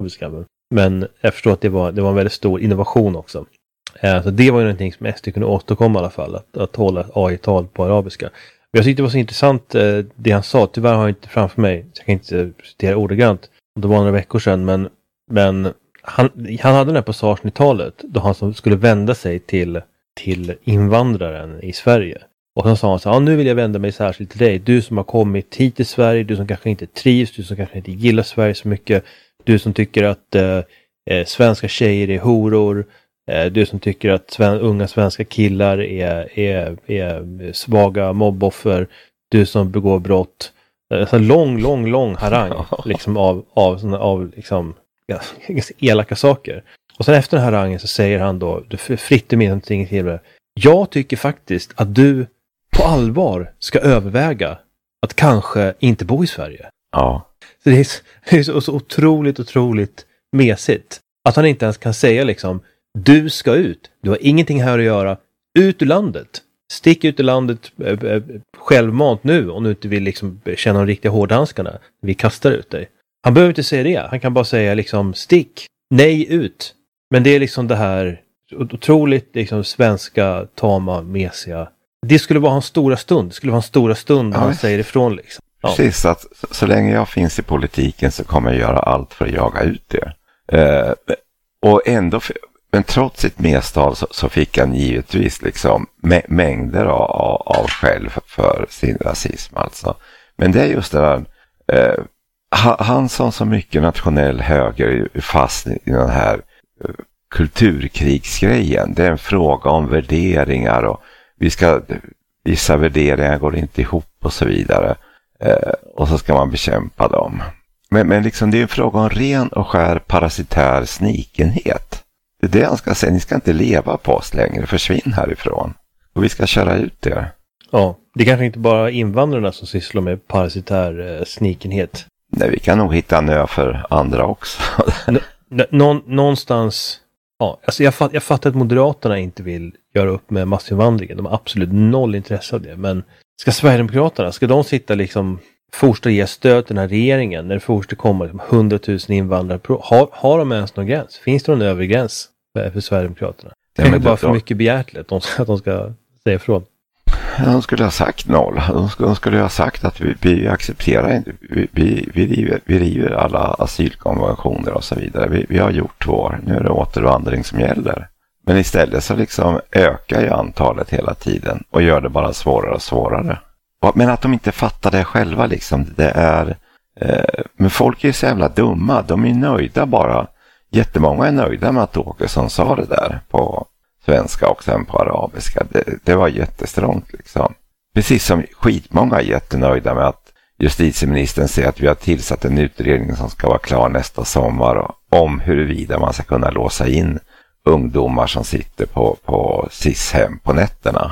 arabiska. Men jag förstår att det var en väldigt stor innovation också. Så det var ju någonting som SD kunde återkomma i alla fall. Att hålla AI-tal på arabiska. Men jag tyckte det var så intressant det han sa. Tyvärr har jag inte framför mig. Så jag kan inte citera ordagrant. Det var några veckor sedan. Men han hade den här passagen i talet. Då han skulle vända sig till invandraren i Sverige. Och så sa han så här, nu vill jag vända mig särskilt till dig. Du som har kommit hit till Sverige, du som kanske inte trivs, du som kanske inte gillar Sverige så mycket. Du som tycker att svenska tjejer är horor. Du som tycker att unga svenska killar är svaga mobboffer. Du som begår brott. Så lång harang liksom av liksom ganska elaka saker. Och sen efter den här harangen så säger han då, du fritt med någonting till det. Jag tycker faktiskt att du på allvar ska överväga att kanske inte bo i Sverige. Ja. Så det är så otroligt mesigt. Att han inte ens kan säga liksom, du ska ut. Du har ingenting här att göra. Ut ur landet. Stick ut ur landet självmant nu om du inte vill liksom känna de riktiga hårdhandskarna. Vi kastar ut dig. Han behöver inte säga det. Han kan bara säga liksom, stick. Nej, ut. Men det är liksom det här otroligt liksom svenska, tama, mesiga. Det skulle vara hans stora stund. Det skulle vara hans stora stund när han säger ifrån liksom. Ja. Precis, att så länge jag finns i politiken så kommer jag göra allt för att jaga ut det. Och ändå, men trots sitt mestal så fick han givetvis liksom mängder av skäll för sin rasism alltså. Men det är just det där, han som så mycket nationell höger är fast i den här kulturkrigsgrejen. Det är en fråga om värderingar och vissa värderingar går inte ihop och så vidare. Och så ska man bekämpa dem. Men liksom det är en fråga om ren och skär parasitär snikenhet. Det är det han ska säga. Ni ska inte leva på oss längre. Försvinn härifrån. Och vi ska köra ut er. Ja, det är kanske inte bara invandrarna som sysslar med parasitär snikenhet. Nej, vi kan nog hitta en ö för andra också. Någonstans... Ja, alltså jag fattar att Moderaterna inte vill göra upp med massinvandringen. De har absolut noll intresse av det. Men ska Sverigedemokraterna, ska de sitta liksom fortsätta ge stöd till den här regeringen när det fortsätter komma liksom 100 000 invandrare? Har de ens någon gräns? Finns det någon övre gräns för Sverigedemokraterna? Det är bara för mycket begärtligt att de ska säga ifrån. De skulle ha sagt noll. De skulle ha sagt att vi accepterar inte. Vi river alla asylkonventioner och så vidare. Vi har gjort vår. Nu är det återvandring som gäller. Men istället så liksom ökar ju antalet hela tiden och gör det bara svårare och svårare. Men att de inte fattar det själva liksom, det är... men folk är ju så jävla dumma. De är nöjda bara. Jättemånga är nöjda med att Åkesson sa det där på svenska och sen på arabiska. Det var jättestrångt liksom. Precis som skitmånga är jättenöjda med att justitieministern säger att vi har tillsatt en utredning som ska vara klar nästa sommar om huruvida man ska kunna låsa in ungdomar som sitter på SIS-hem på nätterna.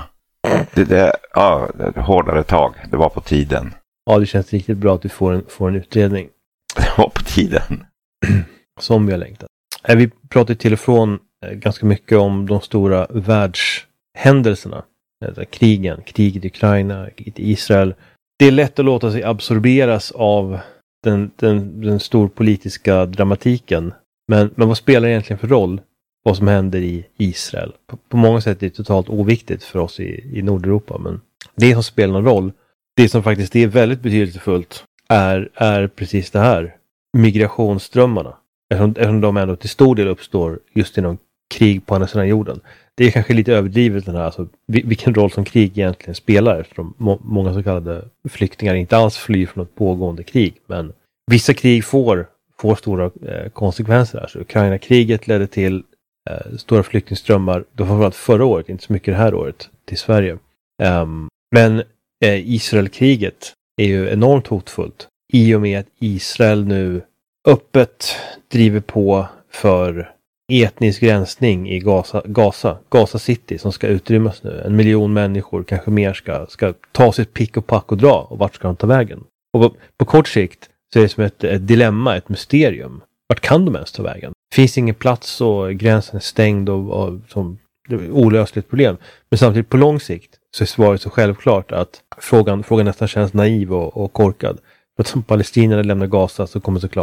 Ja, hårdare tag. Det var på tiden. Ja, det känns riktigt bra att vi får en utredning. Det var på tiden. Som vi har längtat. Vi pratar till och från ganska mycket om de stora världshändelserna. Kriget i Ukraina, kriget i Israel. Det är lätt att låta sig absorberas av den storpolitiska dramatiken. Men vad spelar det egentligen för roll vad som händer i Israel? På många sätt är det totalt oviktigt för oss i Nordeuropa. Men det som spelar någon roll, det som faktiskt är väldigt betydelsefullt, är precis det här. Migrationsströmmarna. Eftersom de ändå till stor del uppstår just inom krig på andra sidan jorden. Det är kanske lite överdrivet den här, alltså, vilken roll som krig egentligen spelar, eftersom många så kallade flyktingar inte alls flyr från ett pågående krig. Men vissa krig får stora konsekvenser. Alltså, Ukraina-kriget ledde till stora flyktingströmmar, då framförallt förra året, inte så mycket det här året, till Sverige. Men Israel-kriget är ju enormt hotfullt i och med att Israel nu öppet driver på för etnisk rensning i Gaza City som ska utrymmas nu. 1 miljon människor, kanske mer, ska ta sitt pick och pack och dra. Och vart ska de ta vägen? Och på kort sikt så är det som ett dilemma, ett mysterium. Vart kan de ens ta vägen? Det finns ingen plats och gränsen är stängd och som det är olösligt problem. Men samtidigt på lång sikt så är svaret så självklart att frågan nästan känns naiv och korkad. För att som palestinierna lämnar Gaza så kommer såklart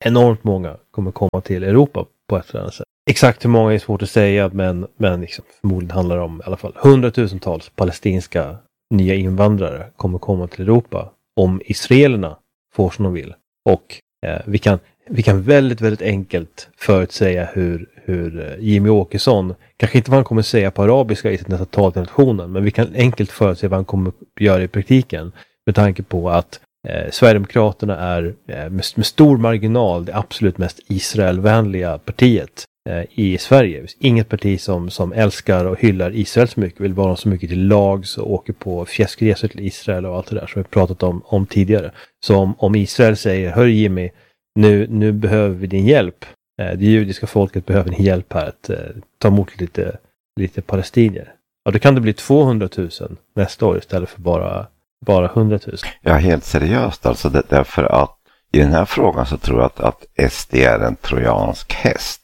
enormt många kommer komma till Europa på ett eller annat sätt. Exakt hur många är svårt att säga, men liksom, förmodligen handlar det om i alla fall 100,000-tals palestinska nya invandrare kommer komma till Europa om israelerna får som de vill. Och vi kan väldigt, väldigt enkelt förutsäga hur Jimmy Åkesson, kanske inte vad han kommer säga på arabiska i sitt nästa tal till nationen, men vi kan enkelt förutsäga vad han kommer göra i praktiken, med tanke på att Sverigedemokraterna är med stor marginal det absolut mest Israelvänliga partiet i Sverige. Inget parti som älskar och hyllar Israel så mycket, vill vara så mycket till lags och åker på fjäskresor till Israel och allt det där som vi pratat om tidigare. Så om Israel säger, hör Jimmy, nu behöver vi din hjälp. Det judiska folket behöver din hjälp här att ta emot lite palestinier. Ja, då kan det bli 200,000 nästa år istället för bara 100,000. Ja, helt seriöst alltså. Därför att i den här frågan så tror jag att SD är en trojansk häst.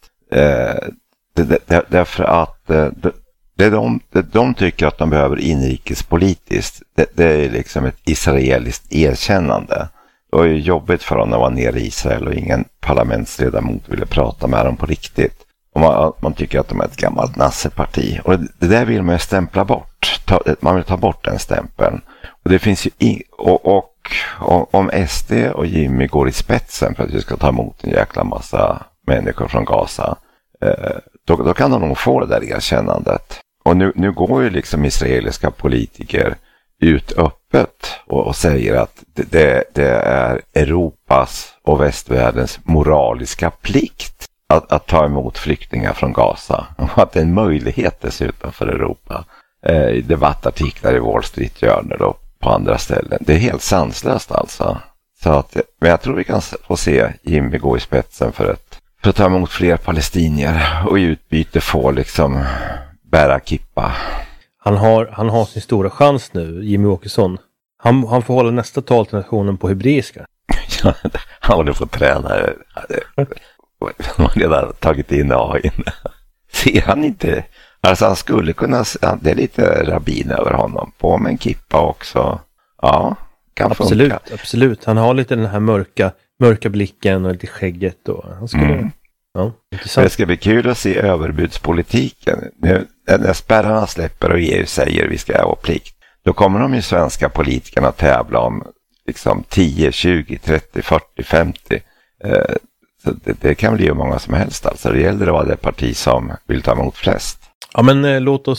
Därför att de tycker att de behöver inrikespolitiskt. Det är liksom ett israeliskt erkännande. Det var ju jobbigt för dem att vara nere i Israel och ingen parlamentsledamot ville prata med dem på riktigt. Och man tycker att de är ett gammalt nasseparti. Och det där vill man ju stämpla bort. Man vill ta bort den stämpeln. Och det finns ju om SD och Jimmy går i spetsen för att vi ska ta emot en jäkla massa människor från Gaza, då kan de nog få det där erkännandet. Och nu går ju liksom israeliska politiker ut öppet och säger att det är Europas och västvärldens moraliska plikt att ta emot flyktingar från Gaza. Och att det är en möjlighet dessutom för Europa. I debattartiklar i Wall Street Journal och på andra ställen. Det är helt sanslöst alltså. Men jag tror vi kan få se Jimmy gå i spetsen för att ta emot fler palestinier och i utbyte få liksom bära kippa. Han har sin stora chans nu, Jimmy Åkesson. Han får hålla nästa tal till nationen på hebreiska. Ja, han håller på att träna. Han har redan tagit in AI. Ser han inte? Alltså han skulle kunna, det är lite rabbin över honom. På med en kippa också. Ja, kan funka. Absolut. Han har lite den här mörka blicken och lite skägget. Och han skulle, ja, intressant. Det ska bli kul att se överbudspolitiken. Nu, när spärrarna släpper och EU säger vi ska ha plikt. Då kommer de ju svenska politikerna att tävla om liksom 10, 20, 30, 40, 50. Så det kan bli hur många som helst. Alltså det gäller att vara det parti som vill ta emot flest. Ja, men låt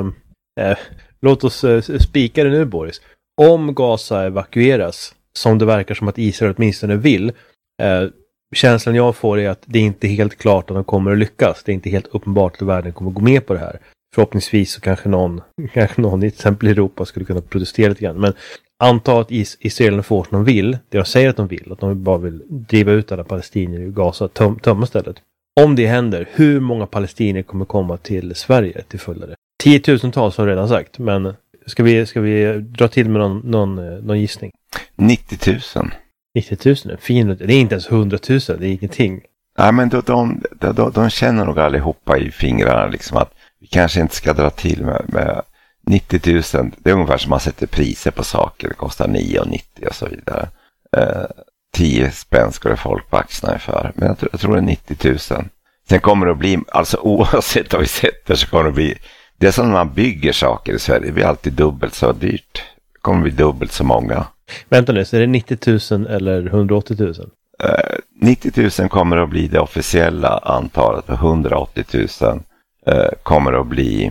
oss spika det nu, Boris. Om Gaza evakueras, som det verkar som att Israel åtminstone vill, känslan jag får är att det är inte helt klart att de kommer att lyckas. Det är inte helt uppenbart att världen kommer att gå med på det här. Förhoppningsvis så kanske någon i till exempel Europa skulle kunna protestera lite grann. Men anta att Israel får som de vill, det de säger att de bara vill driva ut alla palestinier i Gaza, tömma stället. Om det händer, hur många palestinier kommer komma till Sverige till följd av det? 10,000-tals har jag redan sagt, men ska vi dra till med någon gissning? 90 000. 90 000, fin, det är inte ens 100 000, det är ingenting. Nej, men de känner nog allihopa i fingrarna liksom att vi kanske inte ska dra till med 90 000. Det är ungefär som man sätter priser på saker. Det kostar 9,90 och så vidare. 10 spänn skulle folk vaxna för. Men jag tror det är 90 000. Sen kommer det att bli, alltså oavsett vad vi sätter så kommer det att bli, det är som när man bygger saker i Sverige, det blir alltid dubbelt så dyrt. Det kommer att bli dubbelt så många. Vänta nu, så är det 90 000 eller 180 000? 90 000 kommer att bli det officiella antalet, för 180 000 kommer att bli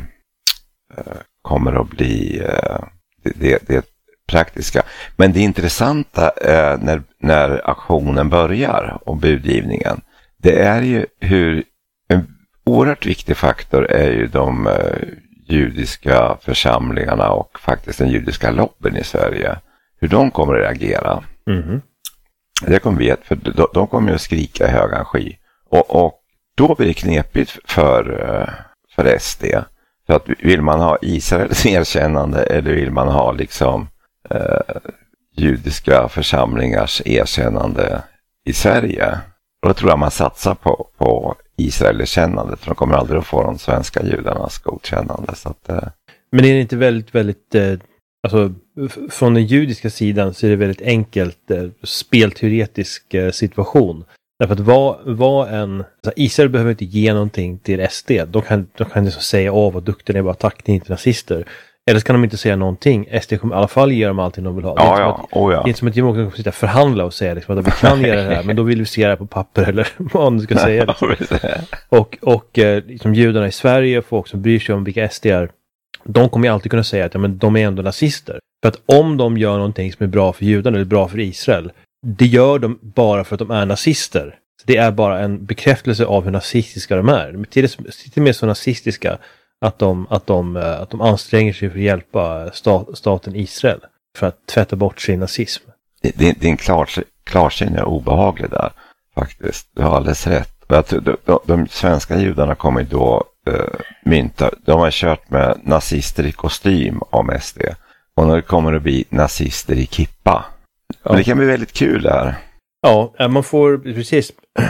det praktiska. Men det intressanta när aktionen börjar och budgivningen, det är ju hur en oerhört viktig faktor är ju de judiska församlingarna och faktiskt den judiska lobbyn i Sverige. Hur de kommer att reagera. Mm-hmm. Det kommer vi för de kommer ju att skrika i högan sky. Och då blir det knepigt för SD. För att vill man ha Israels erkännande eller vill man ha liksom judiska församlingars erkännande i Sverige? Och då tror jag man satsar på Israel erkännandet. För de kommer aldrig att få de svenska judarnas godkännande. Så att, Men är det inte väldigt alltså från den judiska sidan så är det väldigt enkelt spelteoretisk situation. Därför att Israel behöver inte ge någonting till SD. De kan liksom säga vad duktiga ni är, bara tack, ni är inte nazister. Eller så kan de inte säga någonting. SD kommer i alla fall ge dem allting de vill ha. Det är inte som att Jimmy kommer sitta och förhandla och säga liksom, att vi kan göra det här, men då vill vi se det här på papper eller vad du ska säga. Liksom. Och liksom, judarna i Sverige, folk som bryr sig om vilka SD är, de kommer ju alltid kunna säga att men de är ändå nazister. För att om de gör någonting som är bra för judarna eller bra för Israel, det gör de bara för att de är nazister. Så det är bara en bekräftelse av hur nazistiska de är. De är till och med så nazistiska att de anstränger sig för att hjälpa staten Israel för att tvätta bort sin nazism. Din klarsyn är obehaglig där, faktiskt. Du har alldeles rätt. De svenska judarna kommer då mynta. De har kört med nazister i kostym om SD. Och nu kommer det bli nazister i kippa. Ja. Men det kan bli väldigt kul där. Ja, man får precis.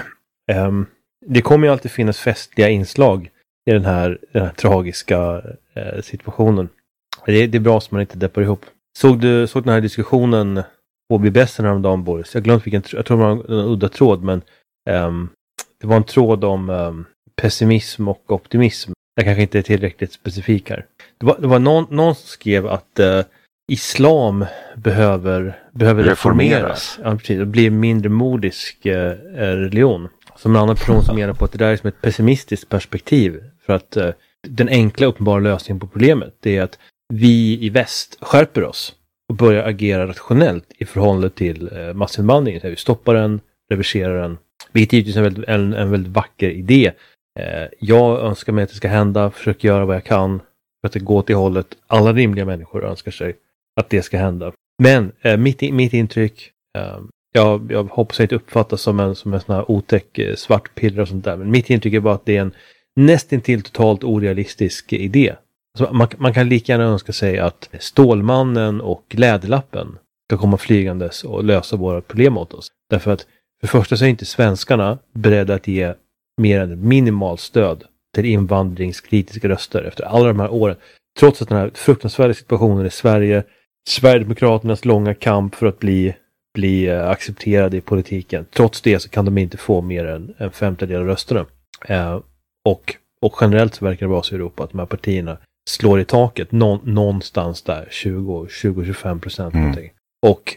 Det kommer ju alltid finnas festliga inslag i den här tragiska situationen. Det är bra som man inte deppar ihop. Såg den här diskussionen på BBS häromdagen, Boris? Jag glömde jag tror det var en udda tråd, men det var en tråd om pessimism och optimism. Jag kanske inte är tillräckligt specifik här. Det var någon som skrev att islam behöver reformeras. Ja, precis. Det blir mindre modisk religion. Som en annan person som menar på att det där är som ett pessimistiskt perspektiv. För att den enkla uppenbara lösningen på problemet, det är att vi i väst skärper oss och börjar agera rationellt i förhållande till massinvandringen. Vi stoppar den, reverserar den. Vilket är givetvis en väldigt vacker idé. Jag önskar mig att det ska hända, försöker göra vad jag kan för att det går till hållet alla rimliga människor önskar sig att det ska hända. Men mitt intryck, jag hoppas att det inte uppfattas som en sån här otäck svartpiller och sånt där, men mitt intryck är bara att det är en nästintill totalt orealistisk idé. Alltså man kan lika gärna önska sig att Stålmannen och Läderlappen ska komma flygandes och lösa våra problem åt oss. Därför att för första så är inte svenskarna beredda att ge mer än minimalt stöd till invandringskritiska röster efter alla de här åren. Trots att den här fruktansvärda situationen i Sverige, Sverigedemokraternas långa kamp för att bli accepterade i politiken. Trots det så kan de inte få mer än en femtedel av rösterna. Och generellt så verkar det vara så i Europa att de här partierna slår i taket någonstans där 20-25% någonting. Och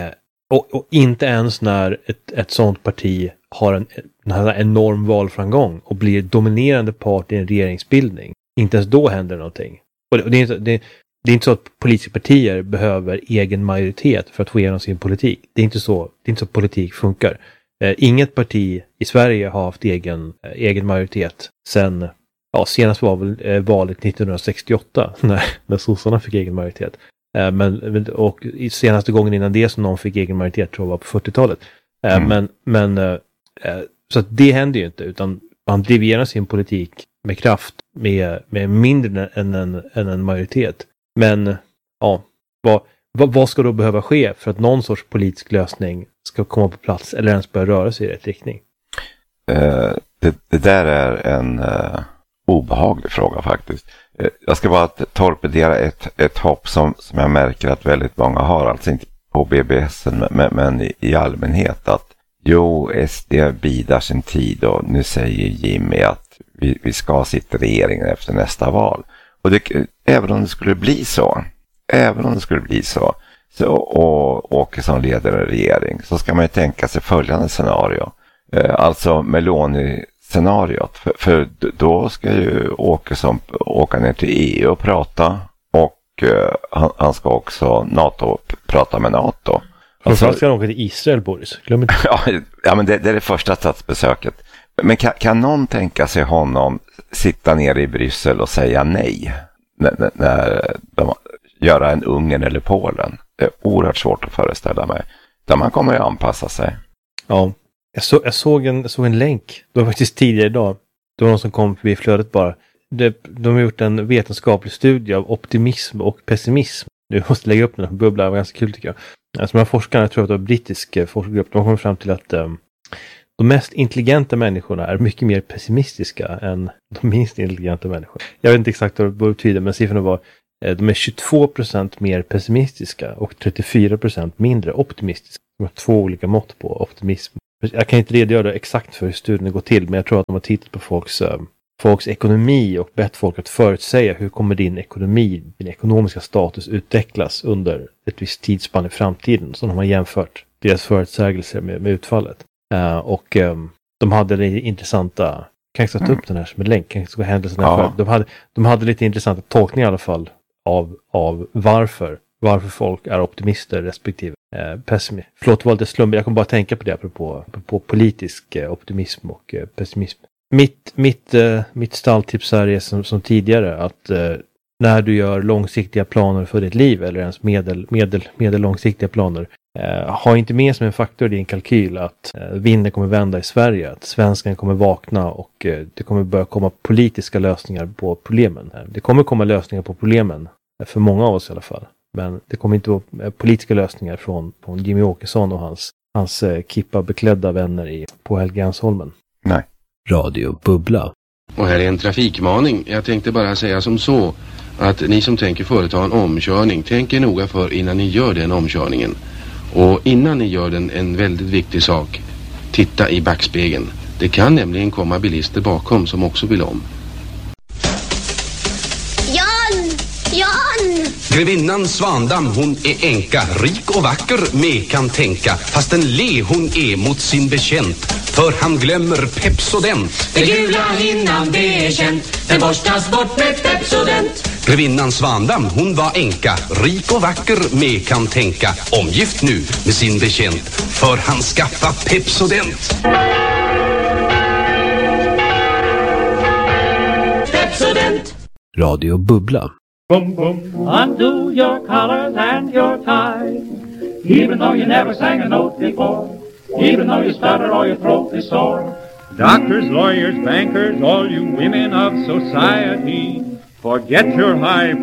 inte ens när ett sånt parti har en här enorm valframgång och blir dominerande part i en regeringsbildning. Inte ens då händer någonting. Och det är inte så att politiska partier behöver egen majoritet för att få igenom sin politik. Det är inte så politik funkar. Inget parti i Sverige har haft egen majoritet sen, senast var väl valet 1968 när sossarna fick egen majoritet. Och senaste gången innan det som någon fick egen majoritet tror jag var på 40-talet. Så att det händer ju inte, utan man driver igenom sin politik med kraft med mindre än en majoritet. Men vad ska då behöva ske för att någon sorts politisk lösning ska komma på plats eller ens börja röra sig i rätt riktning? Det där är en obehaglig fråga faktiskt. Jag ska bara torpedera ett hopp som jag märker att väldigt många har, alltså inte på BBS men i allmänhet, att SD bidar sin tid och nu säger Jimmy att vi ska sitta i regeringen efter nästa val. Och även om det skulle bli så och Åkesson leder en regering, så ska man ju tänka sig följande scenario. Alltså Meloni-scenariot. För då ska ju Åkesson åka ner till EU och prata, och han ska också prata med NATO. Framförallt ska han åka till Israel, Boris. Glöm inte. Ja, men det är det första statsbesöket. Men kan någon tänka sig honom sitta nere i Bryssel och säga nej när de gör en Ungern eller Polen? Det är oerhört svårt att föreställa mig. Där man kommer att anpassa sig. Ja, jag såg en länk. Det var faktiskt tidigare idag. Det var någon som kom förbi flödet bara. De har gjort en vetenskaplig studie av optimism och pessimism. Du måste lägga upp den här bubblan, det var ganska kul tycker jag. Alltså de här forskarna, jag tror att det var en brittisk forskargrupp, de kom fram till att de mest intelligenta människorna är mycket mer pessimistiska än de minst intelligenta människorna. Jag vet inte exakt vad det betyder, men siffrorna var de är 22% mer pessimistiska och 34% mindre optimistiska. De har två olika mått på optimism Jag kan inte redogöra exakt för hur studien går till, men jag tror att de har tittat på folks ekonomi och bett folk att förutsäga hur kommer din ekonomiska status utvecklas under ett visst tidsspann i framtiden. Så de har jämfört deras förutsägelser med utfallet. Och de hade det intressanta, kan jag ta upp den här som en länk, kan jag händelsen här för. De hade lite intressanta tolkningar i alla fall av varför folk är optimister respektive pessimister. Förlåt, det var lite slump. Jag kan bara tänka på det apropå politisk optimism och pessimism. Mitt stalltips här är som tidigare att när du gör långsiktiga planer för ditt liv eller ens medellångsiktiga planer, ha inte med som en faktor i din kalkyl att vinden kommer vända i Sverige, att svenskan kommer vakna och det kommer börja komma politiska lösningar på problemen. Det kommer komma lösningar på problemen, för många av oss i alla fall. Men det kommer inte vara politiska lösningar från Jimmy Åkesson och hans kippa-beklädda vänner på Helgeandsholmen. Nej. Radio Bubbla. Och här är en trafikmaning. Jag tänkte bara säga som så att ni som tänker företa en omkörning, tänk er noga för innan ni gör den omkörningen. Och innan ni gör den, en väldigt viktig sak, titta i backspegeln. Det kan nämligen komma bilister bakom som också vill om. Jan! Grevinnan Svandam, hon är enka, rik och vacker, med kan tänka. Fast en le hon är mot sin bekänt, för han glömmer Pepsodent. Det gula hinnan, det är känt, den borstas bort med Pepsodent. Grevinnan Svandam, hon var enka, rik och vacker, med kan tänka. Omgift nu med sin bekänt, för han skaffa Pepsodent. Pepsodent. Radio Bubbla. Boom, boom. Undo your collars and your ties, even though you never sang a note before, even though you stutter or your throat is sore. Doctors, lawyers, bankers, all you women of society, forget your high